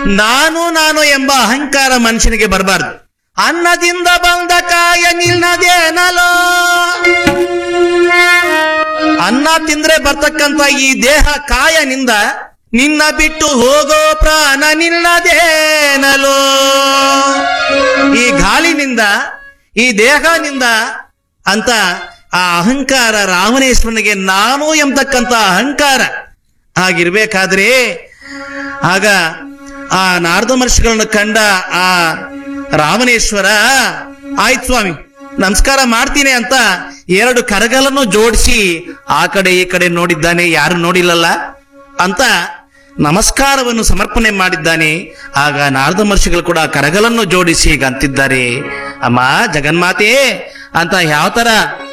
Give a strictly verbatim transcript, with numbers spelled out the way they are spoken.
ನಾನು ನಾನು ಎಂಬ ಅಹಂಕಾರ ಮನುಷ್ಯನಿಗೆ ಬರಬಾರ್ದು. ಅನ್ನದಿಂದ ಬಂದ ಕಾಯ ನಿಲ್ನದೇನಲೋ, ಅನ್ನ ತಿಂದ್ರೆ ಬರ್ತಕ್ಕಂತ ಈ ದೇಹ ಕಾಯನಿಂದ ನಿನ್ನ ಬಿಟ್ಟು ಹೋಗೋ ಪ್ರಾಣ ನಿಲ್ಲದೇನಲೋ. ಈ ಗಾಳಿನಿಂದ ಈ ದೇಹನಿಂದ ಅಂತ ಆ ಅಹಂಕಾರ ರಾಮನೇಶ್ವರನಿಗೆ ನಾನು ಎಂಬತಕ್ಕಂತ ಅಹಂಕಾರ ಆಗಿರ್ಬೇಕಾದ್ರೆ ಆಗ ಆ ನಾರದ ಮಹರ್ಷಿಗಳನ್ನು ಕಂಡ ಆ ರಾಮನೇಶ್ವರ ಆಯ್ತು ಸ್ವಾಮಿ ನಮಸ್ಕಾರ ಮಾಡ್ತೀನಿ ಅಂತ ಎರಡು ಕರಗಲನ್ನು ಜೋಡಿಸಿ ಆ ಕಡೆ ಈ ಕಡೆ ನೋಡಿದ್ದಾನೆ, ಯಾರು ನೋಡಿಲ್ಲಲ್ಲ ಅಂತ ನಮಸ್ಕಾರವನ್ನು ಸಮರ್ಪಣೆ ಮಾಡಿದ್ದಾನೆ. ಆಗ ನಾರದ ಮಹರ್ಷಿಗಳು ಕೂಡ ಕರಗಲನ್ನು ಜೋಡಿಸಿ ಈಗ ಅಂತಿದ್ದಾರೆ, ಅಮ್ಮ ಜಗನ್ಮಾತೆ ಅಂತ ಯಾವ ತರ